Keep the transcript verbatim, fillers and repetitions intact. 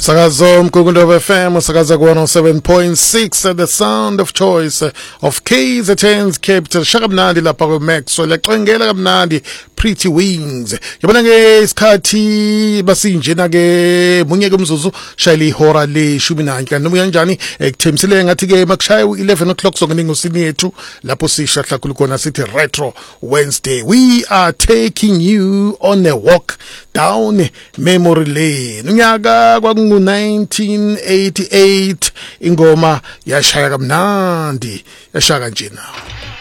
Sakazo Mkugundo F M, Sakaza one oh seven point six, the sound of choice of K Z N's capital. Shakamnandi lapha ku Maxwell, eqengela kamnandi Pretty Wings. Yabona ke isikhathi basinjena ke munye ke umzuzu shayile ihora le shumi nanye kanti noma kanjani ekuthemsile ngathi ke makushaya u-eleven o'clock sokuningi usini yethu lapho sishahla khulu khona sithi Retro Wednesday. We are taking you on a walk down memory lane. Unyaka kwakungu nineteen eighty-eight ingoma yashaya kamnandi yashaya kanje nawo.